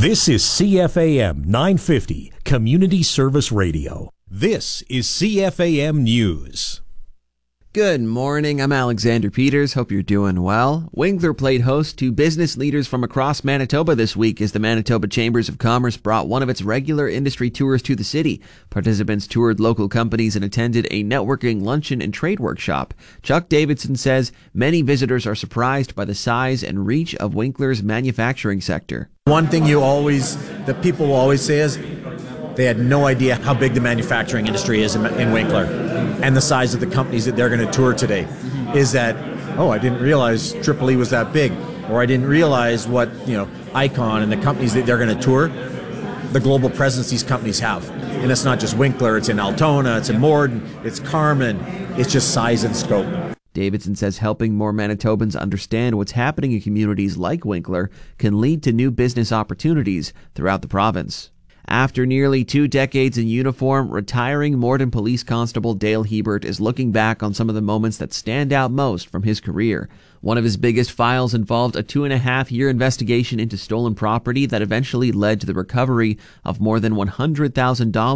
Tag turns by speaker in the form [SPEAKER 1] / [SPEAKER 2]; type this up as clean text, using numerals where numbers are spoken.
[SPEAKER 1] This is CFAM 950, Community Service Radio. This is CFAM News.
[SPEAKER 2] Good morning, I'm Alexander Peters. Hope you're doing well. Winkler played host to business leaders from across Manitoba this week as the Manitoba Chambers of Commerce brought one of its regular industry tours to the city. Participants toured local companies and attended a networking luncheon and trade workshop. Chuck Davidson says many visitors are surprised by the size and reach of Winkler's manufacturing sector.
[SPEAKER 3] One thing that people will always say is they had no idea how big the manufacturing industry is in Winkler and the size of the companies that they're going to tour today. Is that, I didn't realize Triple E was that big, or I didn't realize what, Icon and the companies that they're going to tour, the global presence these companies have. And it's not just Winkler, it's in Altona, it's in Morden, it's Carman, it's just size and scope.
[SPEAKER 2] Davidson says helping more Manitobans understand what's happening in communities like Winkler can lead to new business opportunities throughout the province. After nearly 2 decades in uniform, retiring Morden Police Constable Dale Hebert is looking back on some of the moments that stand out most from his career. One of his biggest files involved a 2.5-year investigation into stolen property that eventually led to the recovery of more than $100,000